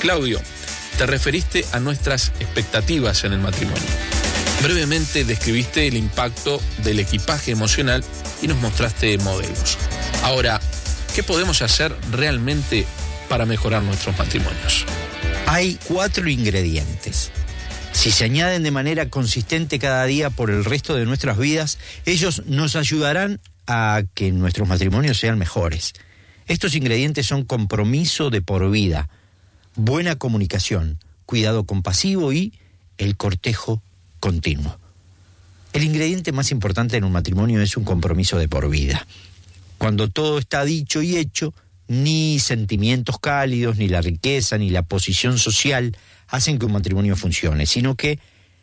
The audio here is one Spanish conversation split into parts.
Claudio, te referiste a nuestras expectativas en el matrimonio. Brevemente describiste el impacto del equipaje emocional y nos mostraste modelos. Ahora, ¿qué podemos hacer realmente para mejorar nuestros matrimonios? Hay 4 ingredientes. Si se añaden de manera consistente cada día por el resto de nuestras vidas, ellos nos ayudarán a que nuestros matrimonios sean mejores. Estos ingredientes son compromiso de por vida, buena comunicación, cuidado compasivo y el cortejo continuo. El ingrediente más importante en un matrimonio es un compromiso de por vida. Cuando todo está dicho y hecho, ni sentimientos cálidos, ni la riqueza, ni la posición social hacen que un matrimonio funcione, sino que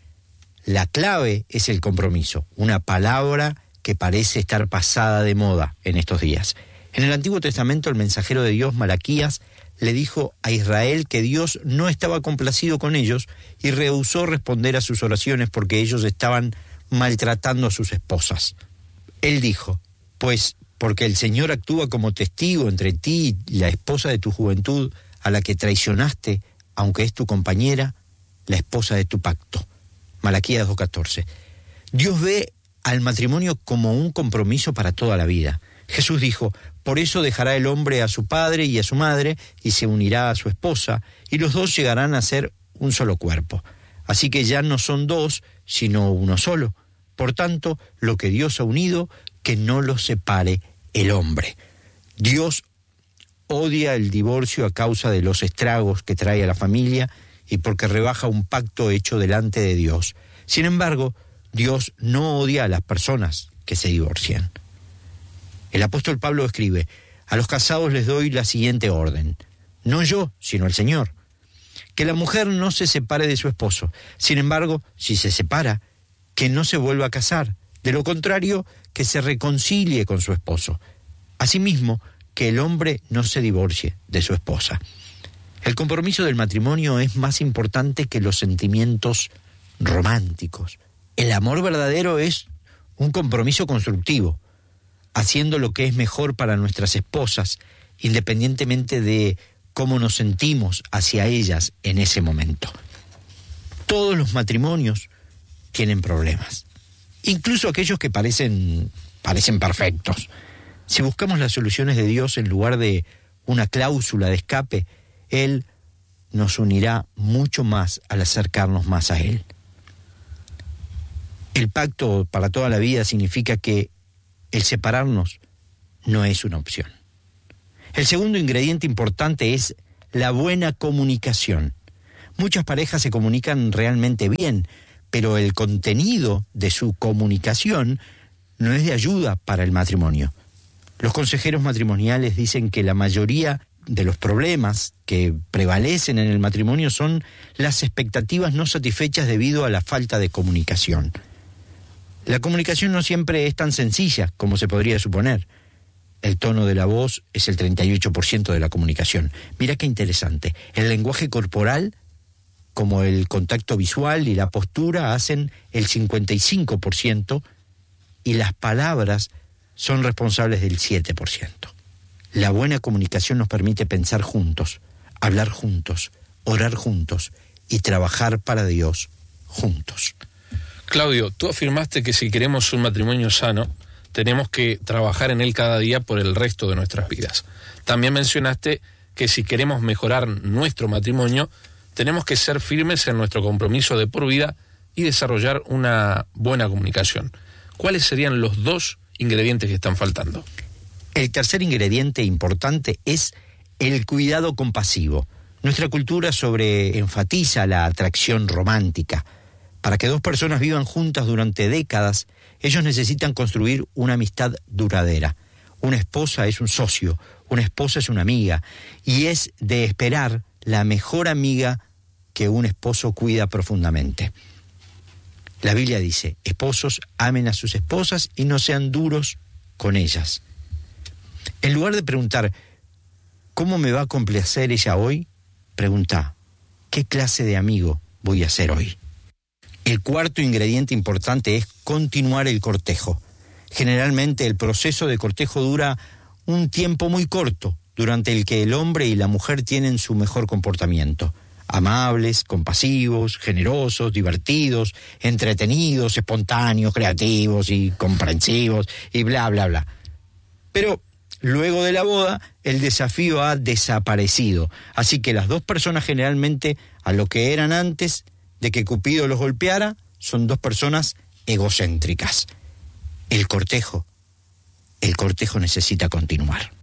la clave es el compromiso, una palabra que parece estar pasada de moda en estos días. En el Antiguo Testamento, el mensajero de Dios, Malaquías, le dijo a Israel que Dios no estaba complacido con ellos y rehusó responder a sus oraciones porque ellos estaban maltratando a sus esposas. Él dijo, pues porque el Señor actúa como testigo entre ti y la esposa de tu juventud, a la que traicionaste, aunque es tu compañera, la esposa de tu pacto. Malaquías 2:14. Dios ve al matrimonio como un compromiso para toda la vida. Jesús dijo, por eso dejará el hombre a su padre y a su madre, y se unirá a su esposa, y los dos llegarán a ser un solo cuerpo. Así que ya no son 2, sino uno solo. Por tanto, lo que Dios ha unido, que no lo separe el hombre. Dios odia el divorcio a causa de los estragos que trae a la familia y porque rebaja un pacto hecho delante de Dios. Sin embargo, Dios no odia a las personas que se divorcian. El apóstol Pablo escribe, a los casados les doy la siguiente orden, no yo, sino el Señor, que la mujer no se separe de su esposo. Sin embargo, si se separa, que no se vuelva a casar. De lo contrario, que se reconcilie con su esposo. Asimismo, que el hombre no se divorcie de su esposa. El compromiso del matrimonio es más importante que los sentimientos románticos. El amor verdadero es un compromiso constructivo, haciendo lo que es mejor para nuestras esposas, independientemente de cómo nos sentimos hacia ellas en ese momento. Todos los matrimonios tienen problemas, incluso aquellos que parecen perfectos. Si buscamos las soluciones de Dios en lugar de una cláusula de escape, Él nos unirá mucho más al acercarnos más a Él. El pacto para toda la vida significa que el separarnos no es una opción. El segundo ingrediente importante es la buena comunicación. Muchas parejas se comunican realmente bien, pero el contenido de su comunicación no es de ayuda para el matrimonio. Los consejeros matrimoniales dicen que la mayoría de los problemas que prevalecen en el matrimonio son las expectativas no satisfechas debido a la falta de comunicación. La comunicación no siempre es tan sencilla como se podría suponer. El tono de la voz es el 38% de la comunicación. Mira qué interesante. El lenguaje corporal, como el contacto visual y la postura, hacen el 55% y las palabras son responsables del 7%. La buena comunicación nos permite pensar juntos, hablar juntos, orar juntos y trabajar para Dios juntos. Claudio, tú afirmaste que si queremos un matrimonio sano, tenemos que trabajar en él cada día por el resto de nuestras vidas. También mencionaste que si queremos mejorar nuestro matrimonio, tenemos que ser firmes en nuestro compromiso de por vida y desarrollar una buena comunicación. ¿Cuáles serían los 2 ingredientes que están faltando? El tercer ingrediente importante es el cuidado compasivo. Nuestra cultura enfatiza la atracción romántica. Para que 2 personas vivan juntas durante décadas, ellos necesitan construir una amistad duradera. Una esposa es un socio, una esposa es una amiga, y es de esperar la mejor amiga que un esposo cuida profundamente. La Biblia dice, esposos, amen a sus esposas y no sean duros con ellas. En lugar de preguntar, ¿cómo me va a complacer ella hoy? Pregunta, ¿qué clase de amigo voy a ser hoy? El cuarto ingrediente importante es continuar el cortejo. Generalmente el proceso de cortejo dura un tiempo muy corto, durante el que el hombre y la mujer tienen su mejor comportamiento. Amables, compasivos, generosos, divertidos, entretenidos, espontáneos, creativos y comprensivos y bla, bla, bla. Pero luego de la boda, el desafío ha desaparecido. Así que las dos personas generalmente, a lo que eran antes de que Cupido los golpeara, son dos personas egocéntricas. El cortejo necesita continuar.